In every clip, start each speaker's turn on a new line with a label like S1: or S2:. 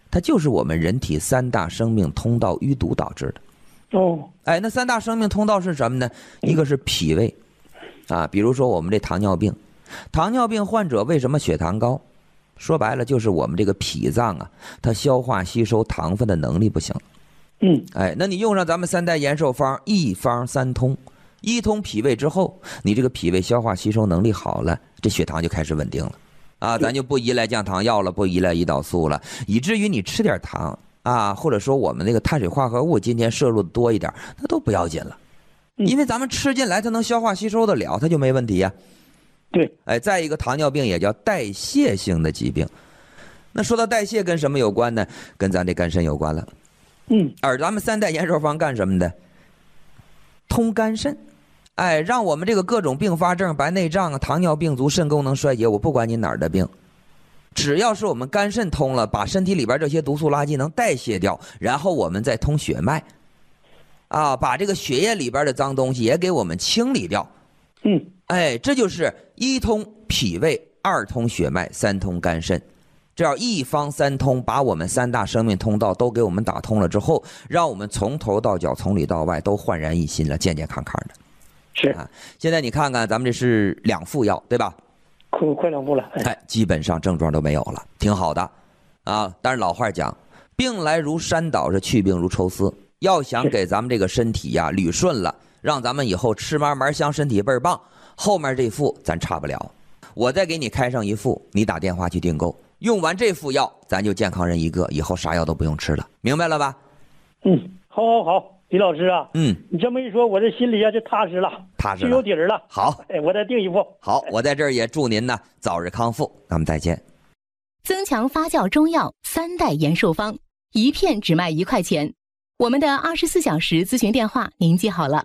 S1: 它就是我们人体3大生命通道淤堵导致的。
S2: 哦，
S1: 哎，那3大生命通道是什么呢？一个是脾胃，啊，比如说我们这糖尿病，糖尿病患者为什么血糖高？说白了就是我们这个脾脏啊，它消化吸收糖分的能力不行。哎，那你用上咱们3代延寿方，一方3通，一通脾胃之后，你这个脾胃消化吸收能力好了，这血糖就开始稳定了。啊，咱就不依赖降糖药了，不依赖胰岛素了，以至于你吃点糖啊，或者说我们那个碳水化合物今天摄入的多一点，那都不要紧了，因为咱们吃进来它能消化吸收得了，它就没问题呀。
S2: 对，
S1: 哎，再一个糖尿病也叫代谢性的疾病。那说到代谢跟什么有关呢？跟咱这肝肾有关了。而咱们3代延寿方干什么的？通肝肾。哎，让我们这个各种并发症、白内障啊、糖尿病足、肾功能衰竭，我不管你哪儿的病，只要是我们肝肾通了，把身体里边这些毒素垃圾能代谢掉，然后我们再通血脉，啊，把这个血液里边的脏东西也给我们清理掉。哎，这就是一通脾胃，二通血脉，三通肝肾。这要一方3通，把我们3大生命通道都给我们打通了之后，让我们从头到脚、从里到外都焕然一新了，健健康康的。
S2: 是
S1: 啊，现在你看看，咱们这是2副药，对吧？
S2: 快2副了。
S1: 哎，基本上症状都没有了，挺好的，啊。但是老话讲，病来如山倒，是去病如抽丝。要想给咱们这个身体呀捋顺了，让咱们以后吃嘛嘛香，身体倍儿棒，后面这副咱差不了。我再给你开上1副，你打电话去订购，用完这副药，咱就健康人一个，以后啥药都不用吃了，明白了吧？
S2: 好。李老师啊，你这么一说，我这心里就踏实了，就有底儿了。
S1: 好，
S2: 哎，我再订1副。
S1: 好，我在这儿也祝您呢早日康复，咱们再见。
S3: 增强发酵中药3代延寿方，一片只卖1块钱。我们的24小时咨询电话您记好了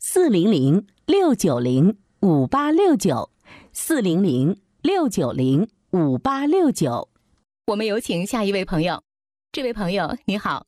S3: ，400-690-5869，400-690-5869。我们有请下一位朋友。这位朋友你好。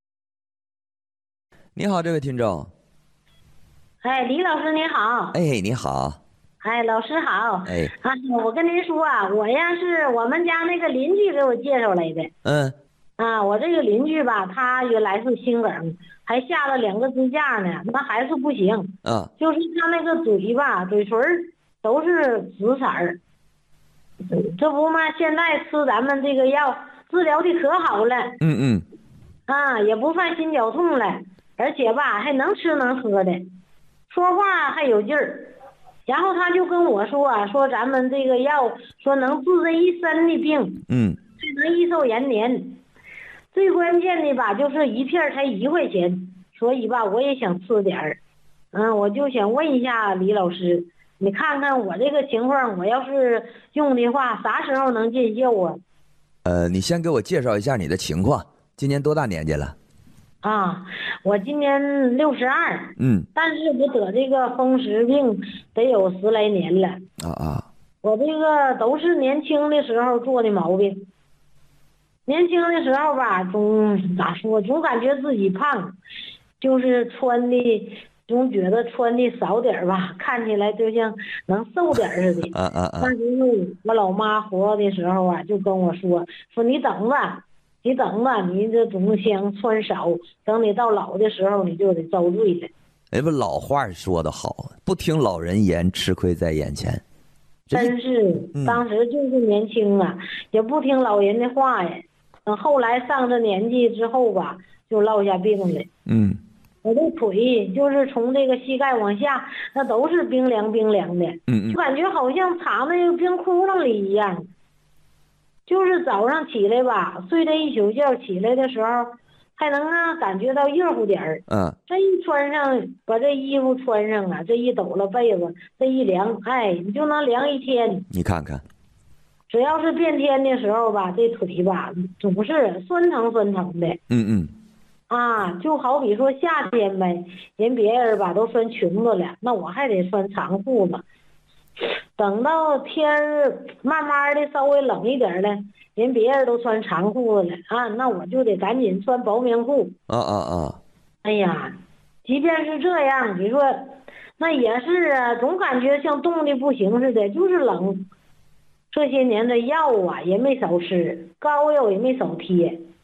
S1: 你好，这位听众。
S4: 哎，李老师你好。
S1: 哎，你好。
S4: 哎，老师好。
S1: 哎，
S4: 我跟您说啊，我呀是我们家那个邻居给我介绍来的。我这个邻居吧，他原来是心梗，还下了2个支架呢，那还是不行。就是他那个嘴吧，嘴唇都是紫色儿。这不嘛，现在吃咱们这个药治疗的可好了。也不犯心绞痛了。而且吧，还能吃能喝的，说话还有劲儿。然后他就跟我说啊，说咱们这个药说能治这一身的病，还能益寿延年。最关键的吧，就是一片才1块钱，所以吧，我也想吃点儿。我就想问一下李老师，你看看我这个情况，我要是用的话，啥时候能见效啊？
S1: 你先给我介绍一下你的情况，今年多大年纪了？
S4: 我今年62，但是我得这个风湿病得有10来年了。我这个都是年轻的时候做的毛病。年轻的时候吧，总感觉自己胖，就是穿的总觉得穿的少点吧，看起来就像能瘦点似的。但是我老妈活的时候啊，就跟我说你等吧，你这总想穿少，等你到老的时候你就得遭罪了。
S1: 哎，不，老话说得好，不听老人言，吃亏在眼前。
S4: 真是，当时就是年轻啊，也不听老人的话呀。等后来上这年纪之后吧，就落下病了。我的腿就是从这个膝盖往下，那都是冰凉的。就感觉好像藏在冰窟窿里一样。就是早上起来吧，睡了一宿觉，起来的时候还能感觉到热乎点儿。这一穿上，把这衣服穿上啊，这一抖了被子，这一凉，你就能凉1天。
S1: 你看看，
S4: 只要是变天的时候吧，这腿吧总是酸疼的。就好比说夏天呗，人别人吧都穿裙子了，那我还得穿长裤子。等到天慢慢的稍微冷一点了，人别人都穿长裤子了那我就得赶紧穿薄棉裤。哎呀，即便是这样，你说那也是总感觉像冻的不行似的，就是冷。这些年的药啊也没少吃，膏药也没少贴，